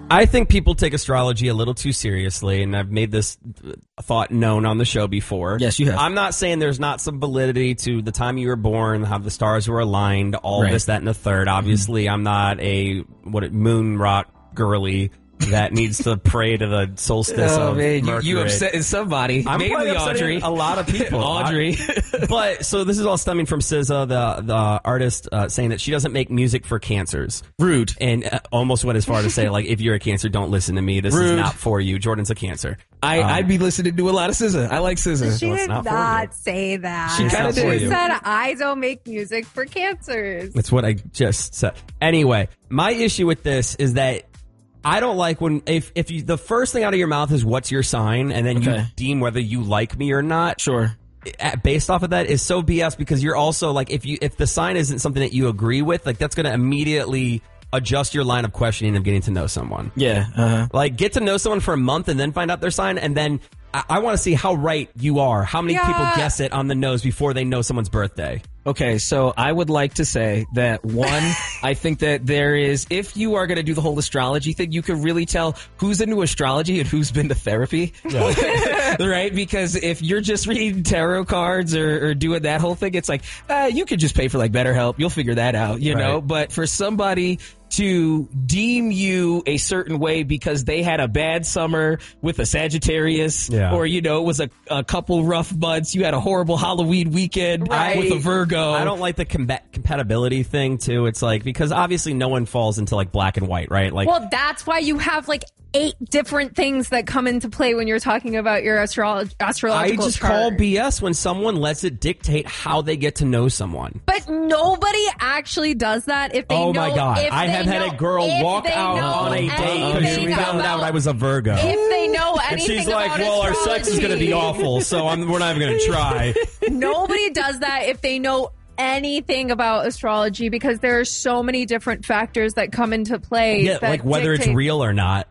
I think people take astrology a little too seriously, and I've made this thought known on the show before. Yes, you have. I'm not saying there's not some validity to the time you were born, how the stars were aligned, all this, that, and the third. Obviously, I'm not a moon rock girly that needs to pray to the solstice of Mercury. You upset somebody. I'm Maybe Audrey. A lot of people. Audrey. But so this is all stemming from SZA, the artist, saying that she doesn't make music for cancers. Rude. And almost went as far to say, like, if you're a Cancer, don't listen to me. This is not for you. Jordan's a Cancer. I'd be listening to a lot of SZA. I like SZA. She did not say that. She kind of did. She said, I don't make music for cancers. That's what I just said. Anyway, my issue with this is that I don't like when if you, the first thing out of your mouth is what's your sign, and then you deem whether you like me or not. Sure. Based off of that is so BS, because you're also like, if the sign isn't something that you agree with, like that's going to immediately adjust your line of questioning of getting to know someone. Yeah. Like get to know someone for a month and then find out their sign, and then I want to see how right you are. How many people guess it on the nose before they know someone's birthday? Okay, so I would like to say that, one, I think that there is, if you are going to do the whole astrology thing, you can really tell who's into astrology and who's been to therapy. Yeah. Right? Because if you're just reading tarot cards or doing that whole thing, it's like, you could just pay for like BetterHelp. You'll figure that out, you know? But for somebody to deem you a certain way because they had a bad summer with a Sagittarius, or, you know, it was a couple rough months, you had a horrible Halloween weekend with a Virgo. I don't like the compatibility thing, too. It's like, because obviously no one falls into like black and white, right? Like, well, that's why you have like 8 different things that come into play when you're talking about your astrological I just chart. call BS when someone lets it dictate how they get to know someone. But nobody actually does that if they know. Oh my God. I have had a girl walk out on a date because she found out I was a Virgo. If they know anything, and she's like, about well, astrology, our sex is going to be awful, so we're not even going to try. Nobody does that if they know anything about astrology, because there are so many different factors that come into play. Yeah, like whether it's real or not.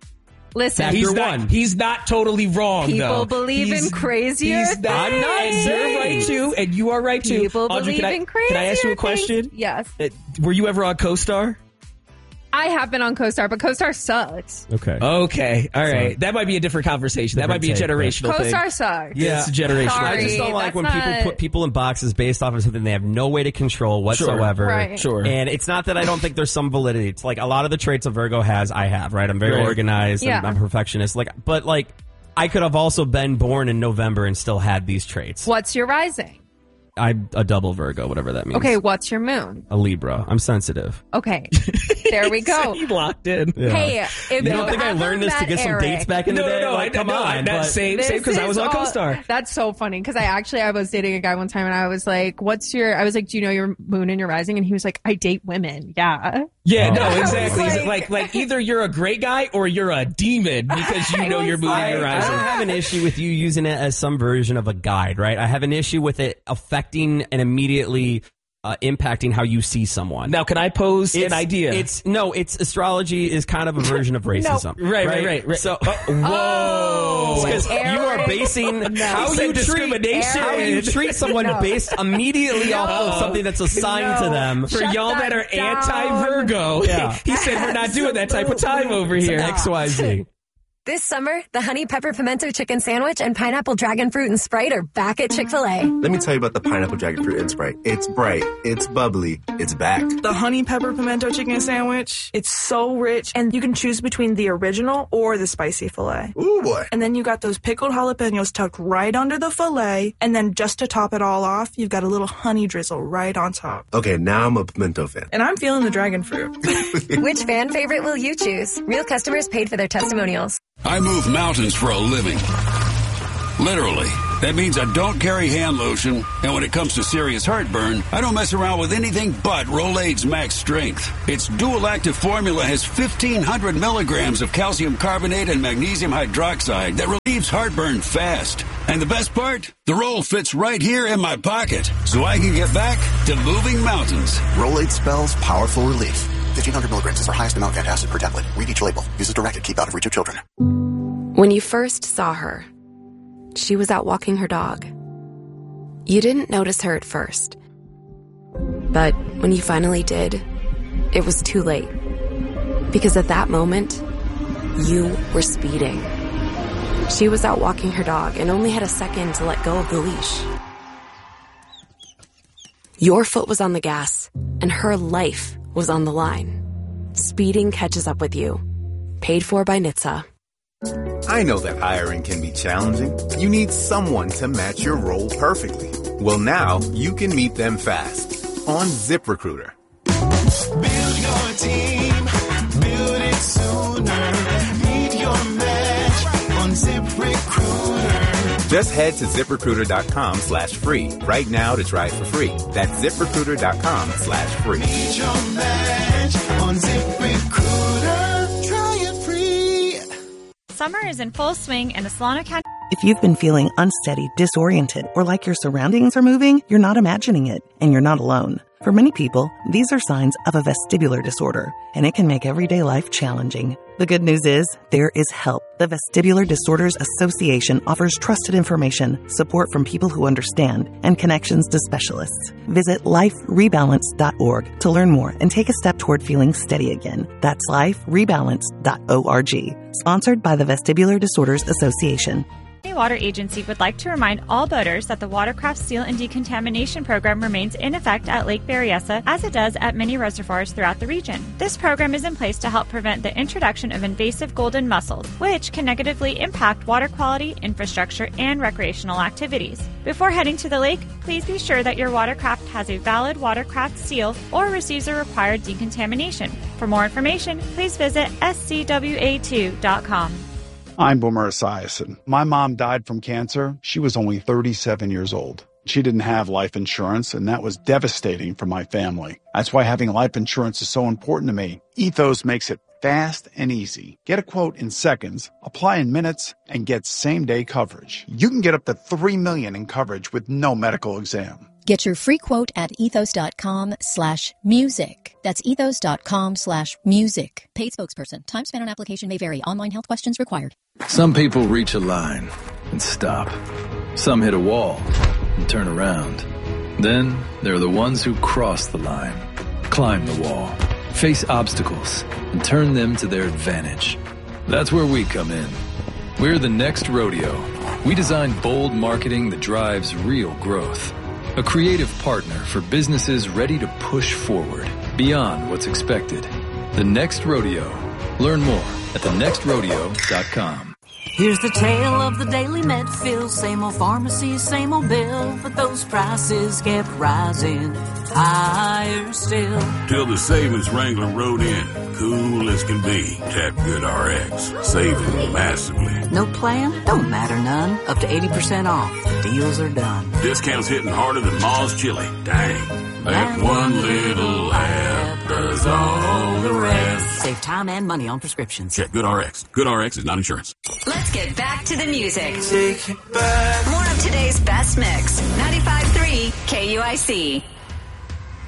Listen, he's not totally wrong. People believe in crazier things. I'm not. You're right too, and you are right too. People Audrey, believe in crazier Can I ask you a question? Things. Yes. Were you ever on CoStar? I have been on CoStar, but CoStar sucks. Okay. All right. That might be a different conversation. That might be a generational thing. CoStar sucks. Yeah, it's a generational Sorry, I just don't like when people put people in boxes based off of something they have no way to control whatsoever. Sure. And it's not that I don't think there's some validity. It's like a lot of the traits a Virgo has, I have, right? I'm very organized. Yeah. I'm a perfectionist. But I could have also been born in November and still had these traits. What's your rising? I'm a double Virgo, whatever that means. Okay, what's your moon? A Libra. I'm sensitive. Okay, there we go. You locked in. Yeah. Hey, if you don't think I learned this to get some dates back in the day? No, come on. Same, because I was on CoStar. That's so funny, because I was dating a guy one time, and I was like, do you know your moon and your rising? And he was like, I date women. Yeah. Yeah, no, exactly. Like either you're a great guy or you're a demon because you know your moon and your rising. I don't have an issue with you using it as some version of a guide, right? I have an issue with it affecting and immediately impacting how you see someone. Now, can I pose an idea? It's astrology is kind of a version of racism. No. Right. So, whoa. Because you are basing how you treat someone based immediately off of something that's assigned to them. For y'all that are anti-Virgo, he said we're not doing that type of time over here. XYZ. This summer, the Honey Pepper Pimento Chicken Sandwich and Pineapple Dragon Fruit and Sprite are back at Chick-fil-A. Let me tell you about the Pineapple Dragon Fruit and Sprite. It's bright, it's bubbly, it's back. The Honey Pepper Pimento Chicken Sandwich, it's so rich, and you can choose between the original or the spicy filet. Ooh, boy. And then you got those pickled jalapenos tucked right under the filet, and then just to top it all off, you've got a little honey drizzle right on top. Okay, now I'm a pimento fan. And I'm feeling the dragon fruit. Which fan favorite will you choose? Real customers paid for their testimonials. I move mountains for a living. Literally. That means I don't carry hand lotion, and when it comes to serious heartburn, I don't mess around with anything but Rolaids Max Strength. Its dual-active formula has 1,500 milligrams of calcium carbonate and magnesium hydroxide that relieves heartburn fast. And the best part? The roll fits right here in my pocket, so I can get back to moving mountains. Rolaids spells powerful relief. 1,500 milligrams is our highest amount of antacid per tablet. Read each label. Use as directed. Keep out of reach of children. When you first saw her, she was out walking her dog. You didn't notice her at first. But when you finally did, it was too late. Because at that moment, You were speeding. She was out walking her dog and only had a second to let go of the leash. Your foot was on the gas, and her life was on the line. Speeding catches up with you. Paid for by NHTSA. I know that hiring can be challenging. You need someone to match your role perfectly. Well, now you can meet them fast on ZipRecruiter. Build your team, build it sooner. Meet your match on ZipRecruiter. Just head to ZipRecruiter.com/free right now to try it for free. That's ZipRecruiter.com/free. Meet your match on ZipRecruiter. Try it free. Summer is in full swing in the Solano County. If you've been feeling unsteady, disoriented, or like your surroundings are moving, you're not imagining it, and you're not alone. For many people, these are signs of a vestibular disorder, and it can make everyday life challenging. The good news is, there is help. The Vestibular Disorders Association offers trusted information, support from people who understand, and connections to specialists. Visit liferebalance.org to learn more and take a step toward feeling steady again. That's liferebalance.org. Sponsored by the Vestibular Disorders Association. The Water Agency would like to remind all boaters that the Watercraft Seal and Decontamination Program remains in effect at Lake Berryessa as it does at many reservoirs throughout the region. This program is in place to help prevent the introduction of invasive golden mussels, which can negatively impact water quality, infrastructure, and recreational activities. Before heading to the lake, please be sure that your watercraft has a valid watercraft seal or receives a required decontamination. For more information, please visit scwa2.com. I'm Boomer Esiason. My mom died from cancer. She was only 37 years old. She didn't have life insurance, and that was devastating for my family. That's why having life insurance is so important to me. Ethos makes it fast and easy. Get a quote in seconds, apply in minutes, and get same-day coverage. You can get up to $3 million in coverage with no medical exam. Get your free quote at ethos.com/music. That's ethos.com/music. Paid spokesperson. Time spent on application may vary. Online health questions required. Some people reach a line and stop. Some hit a wall and turn around. Then there are the ones who cross the line, climb the wall, face obstacles, and turn them to their advantage. That's where we come in. We're the Next Rodeo. We design bold marketing that drives real growth. A creative partner for businesses ready to push forward beyond what's expected. The Next Rodeo. Learn more at thenextrodeo.com. Here's the tale of the daily Medfield. Same old pharmacy, same old bill, but those prices kept rising higher still. Till the savings wrangler rode in, cool as can be. Tap GoodRx, saving massively. No plan? Don't matter none. Up to 80% off. The deals are done. Discounts hitting harder than Ma's chili. Dang. That one little app does all the rest. Save time and money on prescriptions. Check GoodRx. GoodRx is not insurance. Let's get back to the music. Take it back. More of today's best mix. 95.3 KUIC.